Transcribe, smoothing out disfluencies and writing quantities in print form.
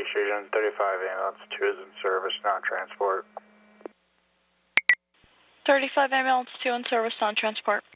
Station 35 ambulance 2 is in service, non-transport. 35 ambulance 2 in service, non-transport.